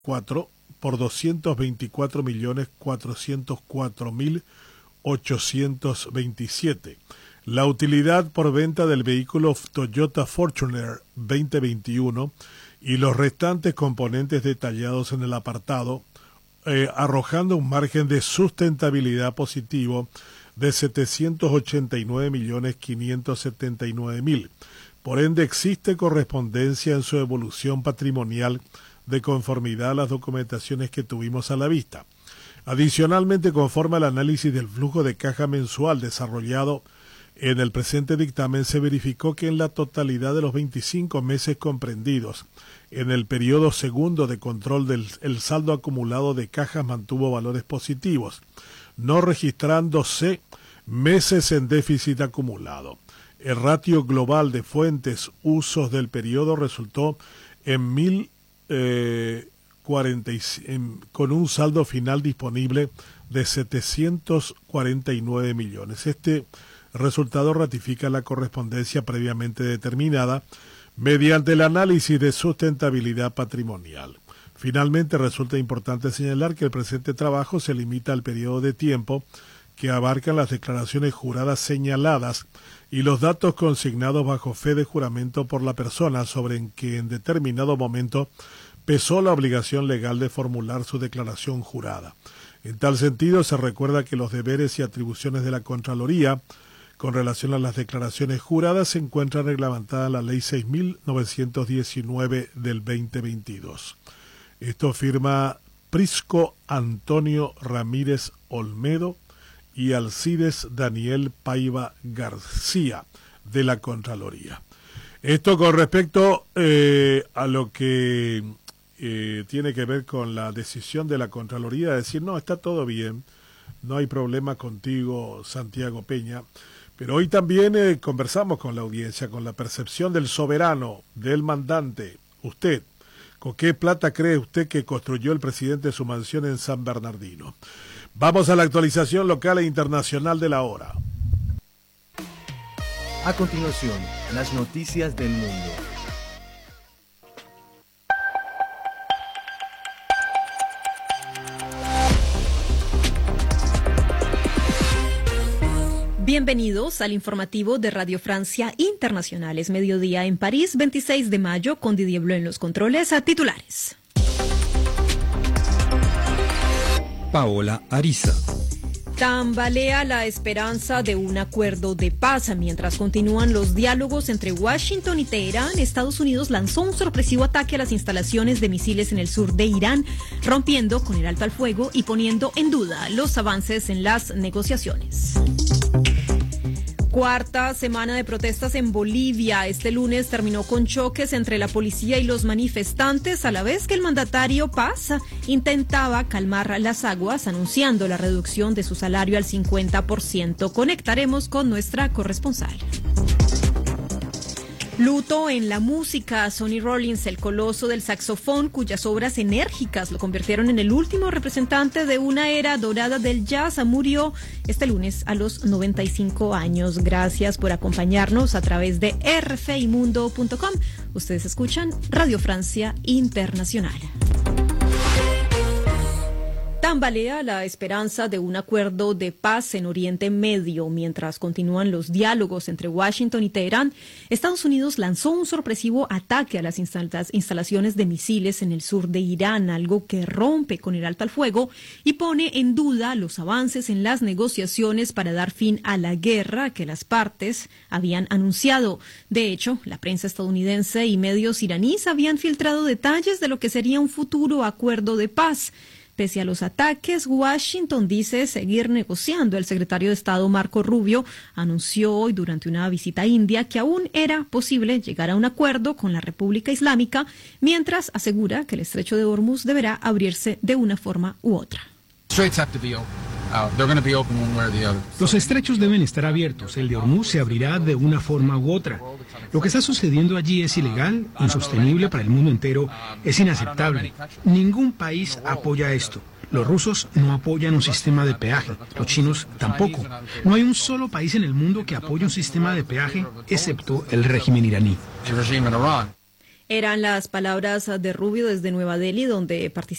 por 224.404.827. La utilidad por venta del vehículo Toyota Fortuner 2021 y los restantes componentes detallados en el apartado, arrojando un margen de sustentabilidad positivo de 789.579.000. Por ende, existe correspondencia en su evolución patrimonial de conformidad a las documentaciones que tuvimos a la vista. Adicionalmente, conforme al análisis del flujo de caja mensual desarrollado en el presente dictamen, se verificó que en la totalidad de los 25 meses comprendidos en el periodo segundo de control el saldo acumulado de cajas mantuvo valores positivos, no registrándose meses en déficit acumulado. El ratio global de fuentes usos del periodo resultó en con un saldo final disponible de 749 millones. Este resultado ratifica la correspondencia previamente determinada mediante el análisis de sustentabilidad patrimonial. Finalmente, resulta importante señalar que el presente trabajo se limita al periodo de tiempo que abarcan las declaraciones juradas señaladas y los datos consignados bajo fe de juramento por la persona sobre en que en determinado momento pesó la obligación legal de formular su declaración jurada. En tal sentido, se recuerda que los deberes y atribuciones de la Contraloría con relación a las declaraciones juradas se encuentran reglamentadas en la Ley 6.919 del 2022. Esto firma Prisco Antonio Ramírez Olmedo y Alcides Daniel Paiva García de la Contraloría. Esto con respecto a lo que tiene que ver con la decisión de la Contraloría de decir, no, está todo bien, no hay problema contigo, Santiago Peña. Pero hoy también conversamos con la audiencia, con la percepción del soberano, del mandante. Usted, ¿con qué plata cree usted que construyó el presidente su mansión en San Bernardino? Vamos a la actualización local e internacional de la hora. A continuación, las noticias del mundo. Bienvenidos al informativo de Radio Francia Internacional. Es mediodía en París, 26 de mayo, con Didier Bleu en los controles. A titulares. Paola Ariza. Tambalea la esperanza de un acuerdo de paz. Mientras continúan los diálogos entre Washington y Teherán, Estados Unidos lanzó un sorpresivo ataque a las instalaciones de misiles en el sur de Irán, rompiendo con el alto al fuego y poniendo en duda los avances en las negociaciones. Cuarta semana de protestas en Bolivia. Este lunes terminó con choques entre la policía y los manifestantes, a la vez que el mandatario Paz intentaba calmar las aguas, anunciando la reducción de su salario al 50%. Conectaremos con nuestra corresponsal. Luto en la música. Sonny Rollins, el coloso del saxofón, cuyas obras enérgicas lo convirtieron en el último representante de una era dorada del jazz, murió este lunes a los 95 años. Gracias por acompañarnos a través de rfimundo.com. Ustedes escuchan Radio Francia Internacional. Tambalea la esperanza de un acuerdo de paz en Oriente Medio. Mientras continúan los diálogos entre Washington y Teherán, Estados Unidos lanzó un sorpresivo ataque a las instalaciones de misiles en el sur de Irán, algo que rompe con el alto al fuego y pone en duda los avances en las negociaciones para dar fin a la guerra que las partes habían anunciado. De hecho, la prensa estadounidense y medios iraníes habían filtrado detalles de lo que sería un futuro acuerdo de paz. Pese a los ataques, Washington dice seguir negociando. El secretario de Estado Marco Rubio anunció hoy durante una visita a India que aún era posible llegar a un acuerdo con la República Islámica, mientras asegura que el estrecho de Hormuz deberá abrirse de una forma u otra. Los estrechos deben estar abiertos. El de Hormuz se abrirá de una forma u otra. Lo que está sucediendo allí es ilegal, insostenible para el mundo entero, es inaceptable. Ningún país apoya esto. Los rusos no apoyan un sistema de peaje, los chinos tampoco. No hay un solo país en el mundo que apoye un sistema de peaje, excepto el régimen iraní. Eran las palabras de Rubio desde Nueva Delhi, donde participó